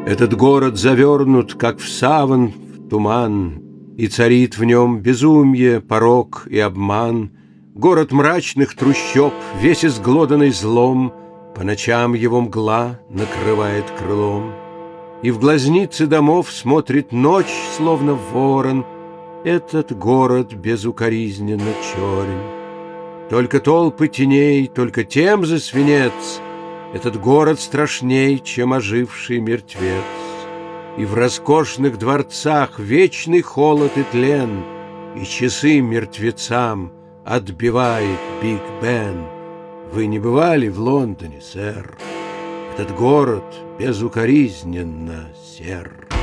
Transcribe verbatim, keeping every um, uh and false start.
Этот город завернут, как в саван, в туман, и царит в нем безумие, порок и обман. Город мрачных трущоб, весь изглоданный злом, по ночам его мгла накрывает крылом. И в глазницы домов смотрит ночь, словно ворон. Этот город безукоризненно черен. Только толпы теней, только тем за свинец. Этот город страшней, чем оживший мертвец. И в роскошных дворцах вечный холод и тлен, и часы мертвецам отбивает Биг Бен. Вы не бывали в Лондоне, сэр? Этот город безукоризненно сер.